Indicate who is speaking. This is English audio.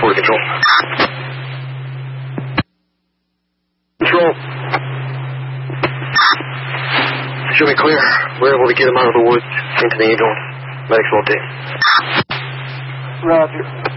Speaker 1: report to control. Control. Show me clear. We're able to get him out of the woods into the Angel Medics all day.
Speaker 2: Roger.